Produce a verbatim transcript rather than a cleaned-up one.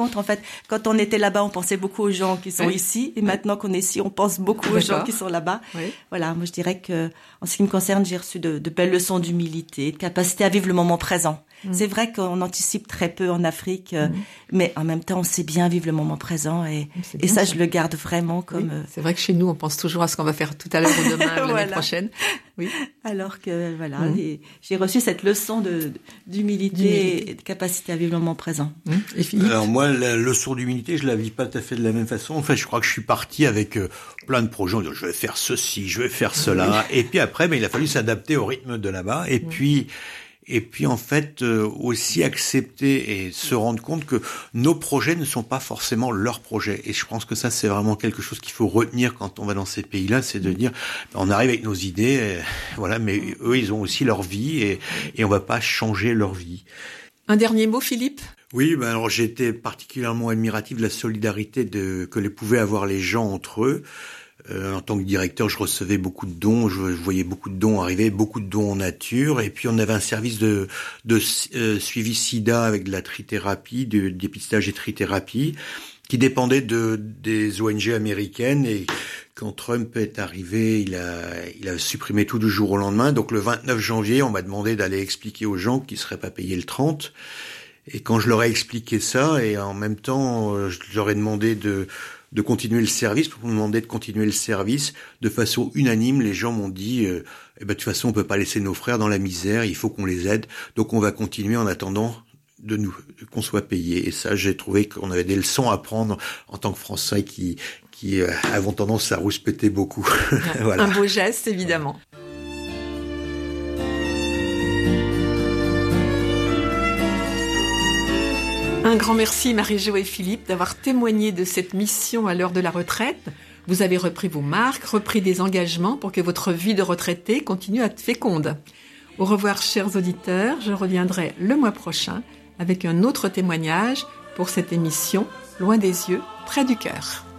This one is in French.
compte, en fait, quand on était là-bas, on pensait beaucoup aux gens qui sont oui. ici, et oui. maintenant qu'on est ici, on pense beaucoup aux gens qui sont là-bas. Oui. Voilà, moi je dirais que, en ce qui me concerne, j'ai reçu de, de belles leçons d'humilité, de capacité à vivre le moment présent. Mmh. C'est vrai qu'on anticipe très peu en Afrique, mmh. mais en même temps, on sait bien vivre le moment présent, et, et ça, ça, je le garde vraiment comme... Oui. C'est vrai que chez nous, on pense toujours à ce qu'on va faire tout à l'heure ou demain, ou voilà. l'année prochaine. Oui. Alors que, voilà, mmh. les, j'ai reçu cette leçon de, d'humilité, d'humilité et de capacité à vivre le moment présent. Mmh. Et Philippe ? Alors moi, la leçon d'humilité, je la vis pas tout à fait de la même façon. En fait, je crois que je suis parti avec euh, plein de projets. Je vais faire ceci, je vais faire cela. Oui. Et puis après, ben, il a fallu s'adapter au rythme de là-bas. Et mmh. puis... Et puis en fait euh, aussi accepter et se rendre compte que nos projets ne sont pas forcément leurs projets. Et je pense que ça c'est vraiment quelque chose qu'il faut retenir quand on va dans ces pays-là, c'est de dire on arrive avec nos idées, et, voilà, mais eux ils ont aussi leur vie et, et on va pas changer leur vie. Un dernier mot, Philippe ? Oui, ben alors j'ai été particulièrement admiratif de la solidarité de, que les pouvaient avoir les gens entre eux. Euh, en tant que directeur, je recevais beaucoup de dons, je, je voyais beaucoup de dons arriver, beaucoup de dons en nature, et puis on avait un service de, de euh, suivi sida avec de la trithérapie, de dépistage et trithérapie, qui dépendait de des O N G américaines. Et quand Trump est arrivé, il a il a supprimé tout du jour au lendemain. Donc le vingt-neuf janvier, on m'a demandé d'aller expliquer aux gens qu'ils seraient pas payés le trente. Et quand je leur ai expliqué ça, et en même temps, je leur ai demandé de de continuer le service, pour me demander de continuer le service, de façon unanime, les gens m'ont dit euh, eh ben, de toute façon, on peut pas laisser nos frères dans la misère, il faut qu'on les aide, donc on va continuer en attendant de nous qu'on soit payé. Et ça, j'ai trouvé qu'on avait des leçons à prendre en tant que Français qui qui euh, avons tendance à rouspéter beaucoup. Voilà. Un beau geste, évidemment. Un grand merci Marie-Jo et Philippe d'avoir témoigné de cette mission à l'heure de la retraite. Vous avez repris vos marques, repris des engagements pour que votre vie de retraité continue à être féconde. Au revoir chers auditeurs, je reviendrai le mois prochain avec un autre témoignage pour cette émission Loin des yeux, près du cœur.